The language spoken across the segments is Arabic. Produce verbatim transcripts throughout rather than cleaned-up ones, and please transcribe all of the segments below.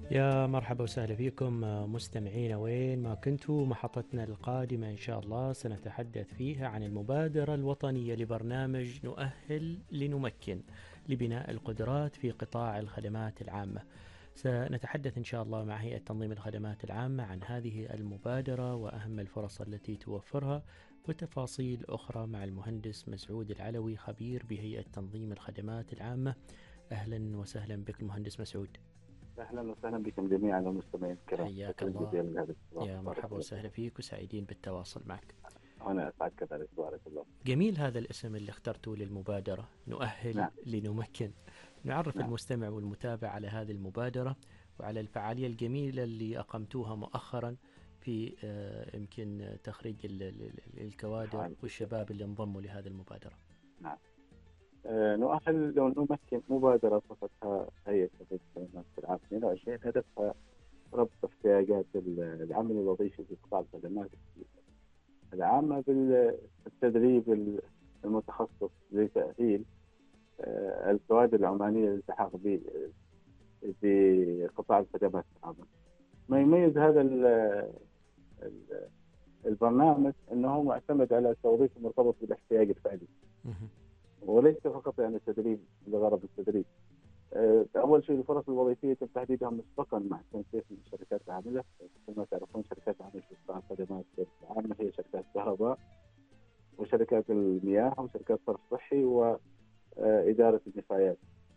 يا مرحبا وسهلا فيكم مستمعين وين ما كنتوا. محطتنا القادمة إن شاء الله سنتحدث فيها عن المبادرة الوطنية لبرنامج نؤهل لنمكن لبناء القدرات في قطاع الخدمات العامة. سنتحدث إن شاء الله مع هيئة تنظيم الخدمات العامة عن هذه المبادرة وأهم الفرص التي توفرها وتفاصيل أخرى مع المهندس مسعود العلوي خبير بهيئة تنظيم الخدمات العامة. أهلا وسهلا بك المهندس مسعود. أهلا وسهلا بكم جميعا المستمعين الكرام. حياك شكرا الله. جزيلا لهذا الاستضافة. يا بارك مرحبا الله وسهلا فيكم. فيك وسعيدين بالتواصل معك. أنا أسعد كذلك. بارك الله. جميل هذا الاسم اللي اخترته للمبادرة نؤهل نعم لنمكن. نعرف نعم المستمع والمتابع على هذه المبادرة وعلى الفعالية الجميلة اللي أقمتوها مؤخرا في آه، يمكن تخريج ال- ال- ال- الكوادر فعلا. والشباب اللي انضموا لهذه المبادرة. نعم آه نؤهل لو نمكن مبادرة صفتها هيئة تنظيم الخدمات العامة اثنين وعشرين هدفها ربط احتياجات العمل الوظيفي في قطاع الخدمات العامة بالتدريب المتخصص لتأهيل آه الكوادر العمانية للالتحاق ب- بقطاع الخدمات العامة. ما يميز هذا ال- ال- البرنامج انه معتمد على التوظيف المرتبط بالاحتياج الفعلي مهم. وليس فقط يعني التدريب لغرض التدريب. آه، اول شيء الفرص الوظيفيه يتم تحديدها مسبقا مع تنسيق من الشركات العامله. كما تعرفون شركات العمل في قطاع الخدمات العامه هي شركات الكهرباء وشركات المياه وشركات الصرف الصحي واداره النفايات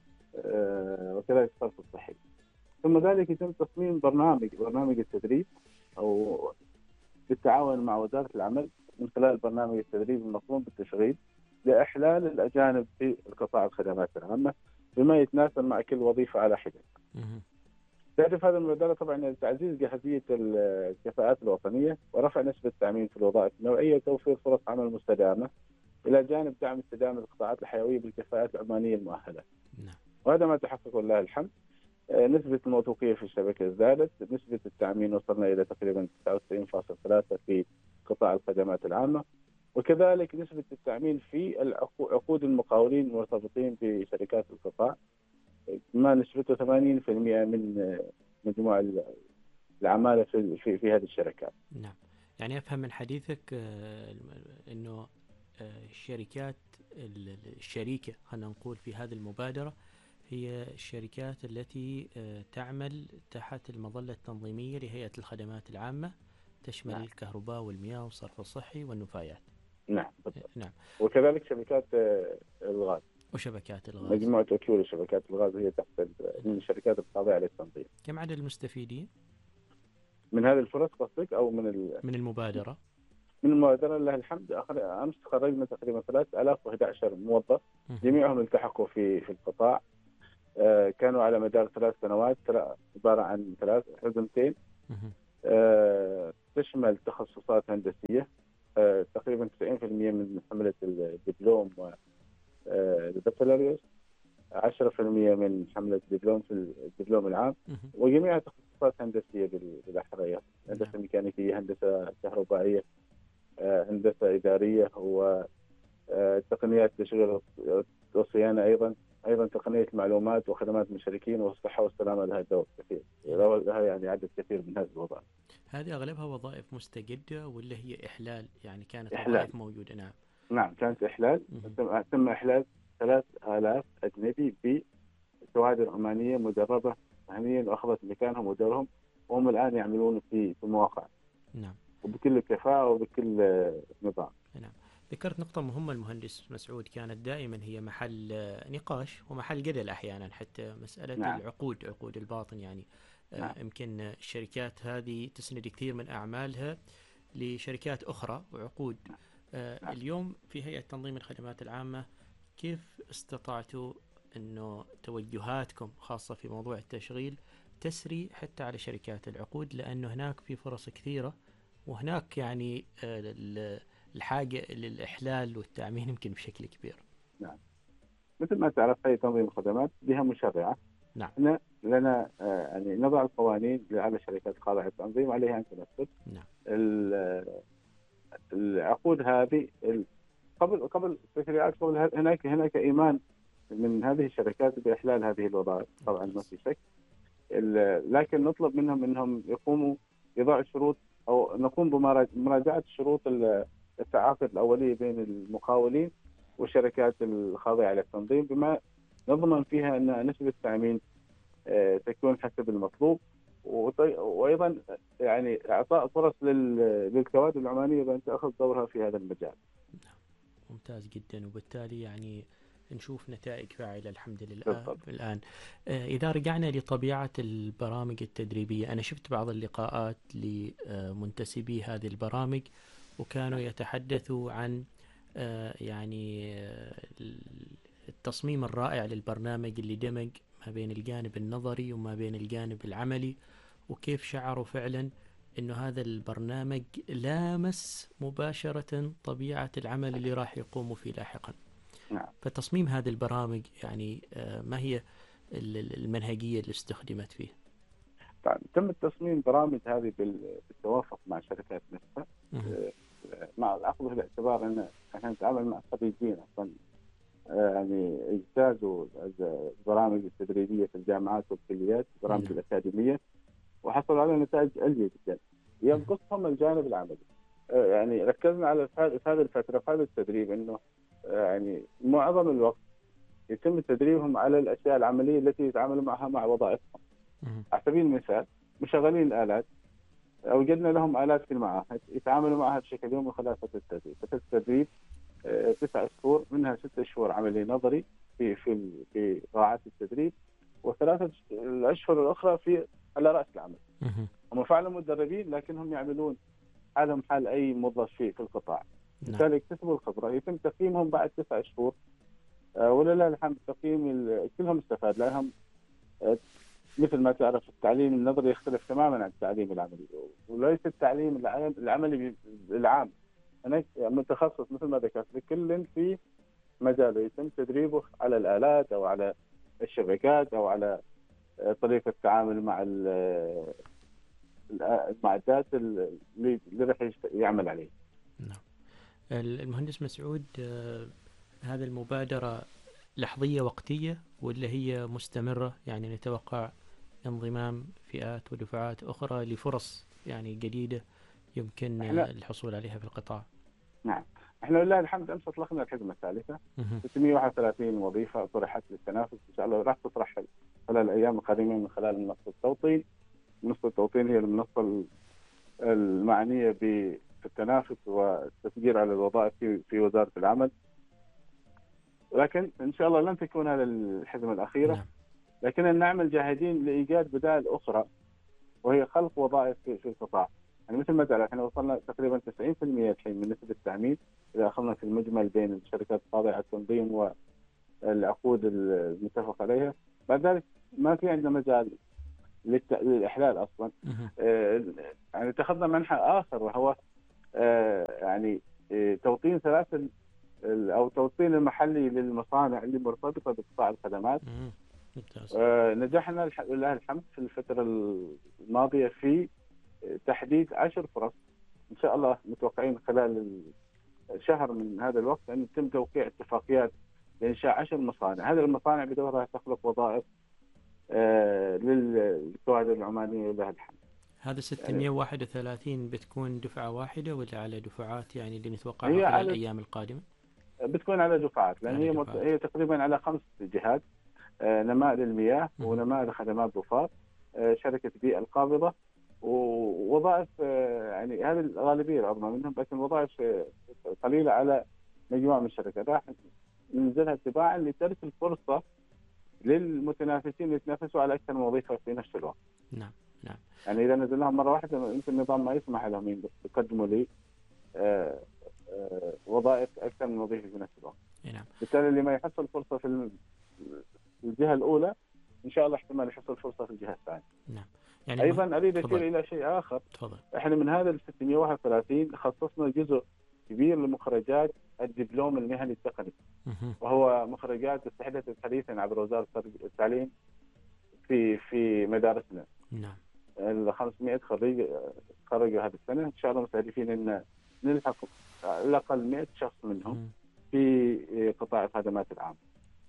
آه، وكذلك الصرف الصحي. ثم ذلك يتم تصميم برنامج برنامج التدريب او بالتعاون مع وزاره العمل من خلال برنامج التدريب المطلوب بالتشغيل لإحلال الأجانب في القطاع الخدمات العامة بما يتناسب مع كل وظيفة على حدة. مهم. تهدف هذا المبادرة طبعا تعزيز جاهزية الكفاءات الوطنية ورفع نسبة التأمين في الوظائف النوعية وتوفير فرص عمل مستدامة إلى جانب دعم استدامة القطاعات الحيوية بالكفاءات العمانية المؤهلة. نعم. وهذا ما تحقق لله الحمد. آه، نسبة الموثوقية في الشبكة زادت، نسبة التأمين وصلنا إلى تقريبا تسعة وتسعين فاصلة ثلاثة في قطاع الخدمات العامة، وكذلك نسبة التأمين في العقو- عقود المقاولين المرتبطين بشركات القطاع ما نسبته ثمانين بالمئة من آه، مجموع العمالة في في في هذه الشركات. نعم. يعني أفهم من حديثك آه، أنه آه، الشركات ال- ال- الشريكة خلينا نقول في هذه المبادرة هي الشركات التي آه، تعمل تحت المظلة التنظيمية لهيئة الخدمات العامة تشمل نعم الكهرباء والمياه والصرف الصحي والنفايات. نعم آه، بالضبط. نعم. وكذلك شركات آه، الغاز، وشبكات الغاز. مجموعة وكيل شركات الغاز هي تحت ال- من الشركات الخاضعة للتنظيم. كم عدد المستفيدين من هذه الفرص قصدك أو من ال... من المبادرة؟ من المبادرة لله الحمد. أخر... أمس تخرجنا تقريبا ثلاثة آلاف وأحد عشر موظف مهم. جميعهم التحقوا في في القطاع. آه، كانوا على مدار ثلاث سنوات ترى عبارة عن ثلاث حزمتين مهم. آه، تشمل تخصصات هندسية. آه، تقريبا تسعين بالمئة من حملة الدبلوم والبكالوريوس، عشرة بالمئة من حملة الدبلوم في الدبلوم العام، مهم. وجميعها تخصصات هندسية بال- بالأحرية. نعم. هندسة ميكانيكية، هندسة كهربائية، آه، هندسة إدارية، وتقنيات تشغيل والصيانة أيضا، أيضا تقنية معلومات وخدمات المشتركين والصحة والسلامة. لها دور كثير، لها يعني عدد كثير من هذه الوظائف. هذه أغلبها وظائف مستجدة ولا هي إحلال؟ يعني كانت إحلال. وظائف موجودة. نعم. نعم كانت إحلال. مهم. تم تم إحلال ثلاث آلاف أجنبي بكوادر عمانية مدربة مهنيا وأخذت مكانهم ودورهم، وهم الآن يعملون في في المواقع نعم. وبكل كفاءة وبكل آه، نظام. نعم. ذكرت نقطة مهمة المهندس مسعود كانت دائما هي محل آه، نقاش ومحل جدل أحيانا حتى مسألة نعم العقود، عقود الباطن. يعني نعم آه، يمكن الشركات هذه تسند كثير من أعمالها لشركات أخرى وعقود. آه، نعم اليوم في هيئة تنظيم الخدمات العامة كيف استطعتوا أنه توجهاتكم خاصة في موضوع التشغيل تسري حتى على شركات العقود، لأنه هناك في فرص كثيرة وهناك يعني آه، ال- الحاجة للإحلال والتأمين يمكن بشكل كبير. نعم مثل ما تعرف هيئة تنظيم الخدمات بها مشرعة. نعم. احنا لنا آه، يعني نضع القوانين على الشركات الخاضعة للتنظيم عليها أن تنفذ نعم. ال- العقود هذه. ال- قبل قبل تشريعات قبل ه- هناك هناك إيمان من هذه الشركات بإحلال هذه الوظائف، طبعا ما في شك. لكن نطلب منهم انهم يقوموا يضعوا شروط او نقوم بمراجعه شروط التعاقد الاوليه بين المقاولين والشركات الخاضعه للتنظيم بما نضمن فيها ان نسبه التامين تكون حسب المطلوب، وايضا يعني اعطاء فرص للكوادر العمانيه بان تاخذ دورها في هذا المجال. ممتاز جدا، وبالتالي يعني نشوف نتائج فاعلة الحمد لله. بالضبط. الآن إذا رجعنا لطبيعة البرامج التدريبية، أنا شفت بعض اللقاءات لمنتسبي هذه البرامج وكانوا يتحدثوا عن يعني التصميم الرائع للبرنامج اللي دمج ما بين الجانب النظري وما بين الجانب العملي، وكيف شعروا فعلا إنه هذا البرنامج لامس مباشرة طبيعة العمل اللي راح يقوموا فيه لاحقا. نعم. فتصميم هذه البرامج يعني ما هي المنهجية اللي استخدمت فيه؟ طبعا تم تصميم برامج هذه بالتوافق مع شركات نفسها، مع الأخذ بالاعتبار أن احنا نتعامل مع خريجين أصلا يعني اجتازوا البرامج التدريبية في الجامعات والكليات، البرامج الأكاديمية، وحصلوا على نتائج عالية جدا. ينقصهم الجانب العملي. يعني ركزنا على في هذه الفترة في هذا التدريب انه يعني معظم الوقت يتم تدريبهم على الاشياء العملية التي يتعاملوا معها مع وظائفهم. على سبيل المثال مشغلين الآلات، اوجدنا لهم آلات في المعاهد يتعاملوا معها بشكل يومي خلال فترة التدريب. فترة التدريب تسع شهور، منها ستة شهور عملي نظري في في في قاعات التدريب، وثلاثة الأشهر الأخرى في على رأس العمل. هم فعلا مدربين لكنهم يعملون حالهم حال أي موظف في القطاع. بالتالي يكتسبوا الخبرة، يتم تقييمهم بعد تسع شهور، ولله الحمد تقييم كلهم استفاد. لهم مثل ما تعرف التعليم النظري يختلف تماما عن التعليم العملي، وليس التعليم العملي العام أنا متخصص مثل ما ذكرت لكل في مجاله، يتم تدريبه على الآلات أو على الشبكات أو على طريقة التعامل مع المعدات اللي راح يعمل عليه. نعم. المهندس مسعود، هذه المبادرة لحظية وقتية ولا هي مستمرة؟ يعني نتوقع انضمام فئات ودفعات أخرى لفرص يعني جديدة يمكن الحصول عليها في القطاع. نعم، احنا لله الحمد امس اطلقنا الحزمه الثالثه، ستمائة وواحد وثلاثين وظيفه طرحت للتنافس، ان شاء الله راح تطرح خلال الايام القادمه من خلال منصه التوطين. منصه التوطين هي المنصه المعنيه بالتنافس والتسجيل على الوظائف في وزاره العمل. لكن ان شاء الله لن تكون هذه الحزمه الاخيره. نعم. لكن نعمل جاهدين لايجاد بدائل اخرى، وهي خلق وظائف في القطاع. يعني مثل ما تعرف احنا وصلنا تقريبا تسعين بالمئة الحين من نسبة التأمين إذا أخذنا في المجمل بين الشركات الخاضعة التنظيم والعقود المتفق عليها. بعد ذلك ما في عندنا مجال للإحلال أصلا. آه يعني اتخذنا منحى آخر، وهو آه يعني آه توطين سلاسل أو توطين المحلي للمصانع اللي مرتبطة بقطاع الخدمات. آه نجحنا لله الحمد في الفترة الماضية في تحديد عشر فرص. إن شاء الله متوقعين خلال شهر من هذا الوقت أن يتم توقيع اتفاقيات لإنشاء عشر مصانع. هذه المصانع بدورها تخلق وظائف آه للكوادر العمانية لها الحمد. هذا ستمائة وواحد وثلاثين بتكون دفعة واحدة ولا على دفعات يعني اللي نتوقعها خلال الأيام القادمة؟ بتكون على دفعات، لأن هي, دفعات. هي تقريبا على خمس جهات: آه نماء للمياه، ونماء لخدمات ظفار، آه شركة بيئة القابضة، ووظائف يعني هذه الغالبية العظمى منهم، لكن وظائف قليلة على مجموعة من الشركات راح ننزلها تباعا لترسل فرصة للمتنافسين يتنافسوا على أكثر من وظيفة في نفس الوقت. نعم نعم. يعني إذا نزلناها مرة واحدة يمكن النظام ما يسمح لهم يقدموا لي آه آه وظائف أكثر من وظيفة في نفس الوقت. نعم. بالتالي اللي ما يحصل فرصة في الجهة الأولى إن شاء الله احتمال يحصل فرصة في الجهة الثانية. نعم. يعني أيضا أريد أشير إلى شيء آخر. تفضل. إحنا من هذا ال ستمائة وواحد وثلاثين خصصنا جزء كبير لمخرجات الدبلوم المهني التقني، وهو مخرجات استحدثت حديثا عبر وزارة التعليم في في مدارسنا. نعم. ال خمسمائة خريج خرجوا هذه السنة، إن شاء الله مستهدفين أن نلحق على الأقل مئة شخص منهم في قطاع الخدمات العامة.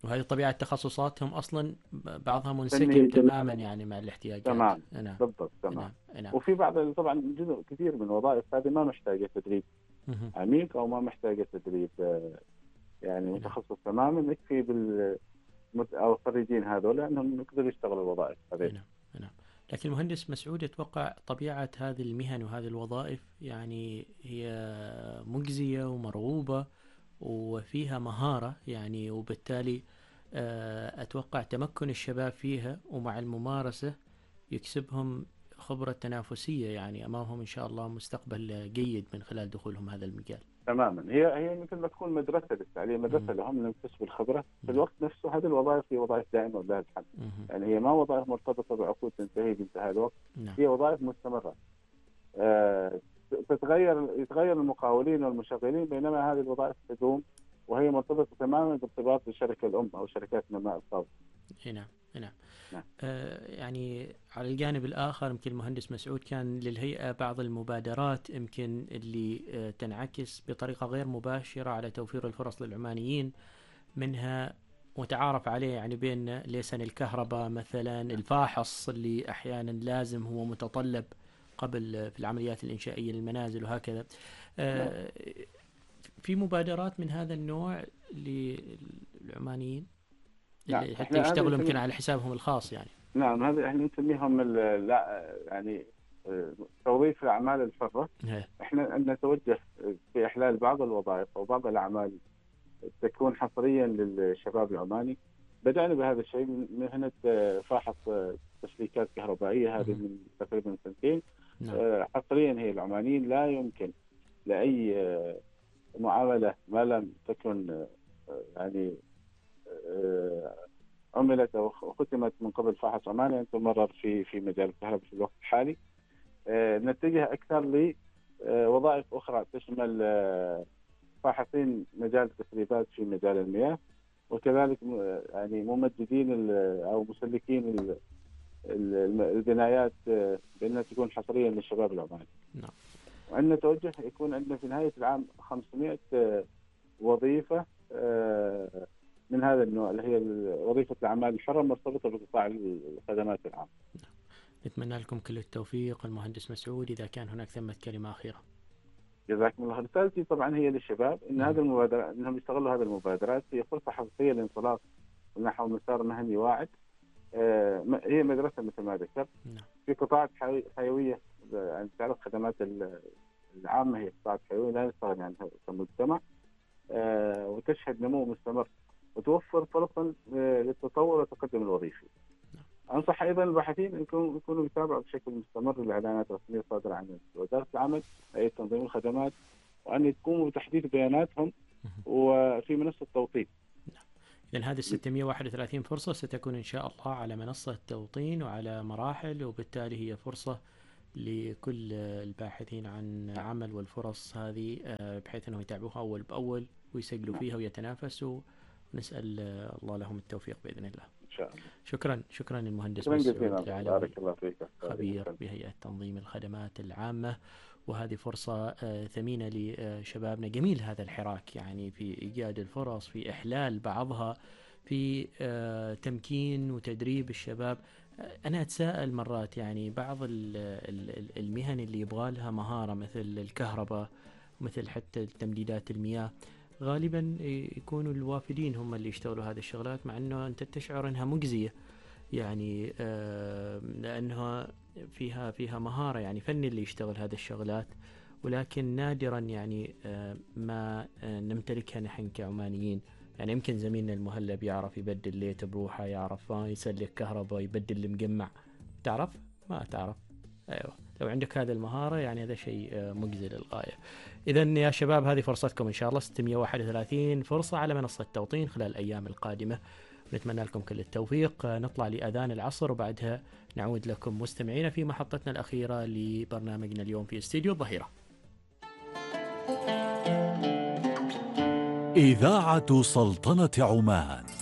وهذه طبيعة تخصصاتهم أصلا بعضها منسجم فني تماما تماما. يعني مع الاحتياجات. تمام نعم بالضبط تمام. نعم نعم. وفي بعض طبعا جزء كثير من الوظائف هذه ما محتاجة تدريب مهم. عميق أو ما محتاجة تدريب آه، يعني نعم متخصص تماما، يكفي بال أو الخريجين هذول أنهم يقدروا يشتغلوا الوظائف هذه. نعم نعم. لكن المهندس مسعود، أتوقع طبيعة هذه المهن وهذه الوظائف يعني هي مجزية ومرغوبة وفيها مهارة يعني، وبالتالي آه، أتوقع تمكن الشباب فيها ومع الممارسة يكسبهم خبرة تنافسية، يعني أمامهم إن شاء الله مستقبل جيد من خلال دخولهم هذا المجال. تماما. هي هي مثل ما تكون مدرسة للتعليم، مدرسة مم. لهم ليكتسبوا الخبرة في نعم. الوقت نفسه. هذه الوظائف هي وظائف دائمة ولها الحل، مم. يعني هي ما وظائف مرتبطة بعقود تنتهي بانتهاء الوقت، نعم هي وظائف مستمرة. آه، تتغير يتغير المقاولين والمشغلين، بينما هذه الوظائف تدوم وهي مرتبطة تماما بارتباط بالشركة الأم أو شركات النماء الصادقة. نعم نعم. نعم. آه يعني على الجانب الآخر يمكن المهندس مسعود كان للهيئة بعض المبادرات يمكن اللي آه تنعكس بطريقة غير مباشرة على توفير الفرص للعمانيين، منها متعارف عليه يعني بين ليسن الكهرباء مثلا، الفاحص اللي أحيانا لازم هو متطلب قبل في العمليات الإنشائية للمنازل وهكذا. آه في مبادرات من هذا النوع للعمانيين نعم. اللي حتى احنا هذه يشتغلوا يمكن نسمي... على حسابهم الخاص يعني. نعم هذه احنا نسميهم ال... لا يعني آه، توظيف الأعمال الحرة. هي. احنا نتوجه في إحلال بعض الوظائف أو بعض الأعمال تكون حصريا للشباب العماني. بدأنا بهذا الشيء من مهنة آه، فاحص آه، تسليكات كهربائية، هذه من تقريبا سنتين. نعم. آه، حصريا هي العمانيين، لا يمكن لأي آه، معاملة ما لم تكن آه، يعني آه، عملت أو ختمت من قبل فاحص عماني أن تمرر في في مجال الكهرباء في الوقت الحالي. آه، نتجه أكثر لوظائف أخرى تشمل آه، فاحصين مجال التسريبات في مجال المياه، وكذلك يعني ممددين أو مسلكين ال- ال- البنايات آه، بأنها تكون حصريا للشباب العماني. نعم. وعندنا توجه يكون عندنا في نهاية العام خمسمائة آه، وظيفة آه، من هذا النوع، اللي هي وظيفة الأعمال الحرة مرتبطة بقطاع الخدمات العامة. نتمنى لكم كل التوفيق. المهندس مسعود، إذا كان هناك ثمة كلمة أخيرة. جزاكم الله خير. رسالتي طبعا هي للشباب ان مم. هذه المبادرة انهم يستغلوا هذه المبادرات، هي فرصة حقيقية للانطلاق نحو مسار مهني واعد. آه، م- هي مدرسة مثل ما ذكرت نعم. في قطاعات حيوي- حيوية. يعني تعرف خدمات ال- العامة هي قطاعات حيوية لا نستغني عنها كمجتمع، آه، وتشهد نمو مستمر وتوفر فرصا آه، للتطور والتقدم الوظيفي. أنصح أيضا الباحثين أن يكونوا يكونوا يتابعوا بشكل مستمر الإعلانات الرسمية الصادرة عن وزارة العمل، هيئة تنظيم الخدمات، وأن يقوموا بتحديث بياناتهم وفي منصة توطين. إذن هذه ستمائة وواحد وثلاثين فرصة ستكون إن شاء الله على منصة توطين وعلى مراحل، وبالتالي هي فرصة لكل الباحثين عن عمل والفرص هذه آه، بحيث أنهم يتابعوها أول بأول ويسجلوا فيها ويتنافسوا، ونسأل آه، الله لهم التوفيق بإذن الله. إن شاء الله. شكرا شكرا للمهندس شكرا مسعود جزيلا. العلوي، بارك الله فيك. خبير بهيئة تنظيم الخدمات العامة. وهذه فرصة آه، ثمينة لشبابنا. جميل هذا الحراك يعني في إيجاد الفرص، في إحلال بعضها، في آه، تمكين وتدريب الشباب. آه، أنا أتساءل مرات يعني بعض ال- ال- المهن اللي يبغى لها مهارة مثل الكهرباء، مثل حتى تمديدات المياه، غالبا يكونوا الوافدين هم اللي يشتغلوا هذه الشغلات، مع أنه أنت تشعر أنها مجزية يعني آه، لأنها فيها فيها مهارة يعني فني اللي يشتغل هذه الشغلات، ولكن نادرا يعني آه، ما آه، نمتلكها نحن كعمانيين. يعني يمكن زميلنا المهلب يعرف يبدل ليت بروحه، يعرف آه، يسلك كهرباء، يبدل المجمع. تعرف؟ ما تعرف. ايوه، لو عندك هذه المهارة يعني هذا شيء آه، مجزي للغاية. إذا يا شباب هذه فرصتكم إن شاء الله، ستمائة وواحد وثلاثين فرصة على منصة توطين خلال الأيام القادمة. نتمنى لكم كل التوفيق. نطلع لأذان العصر وبعدها نعود لكم مستمعين في محطتنا الأخيرة لبرنامجنا اليوم في استديو الظهيرة. إذاعة سلطنة عمان.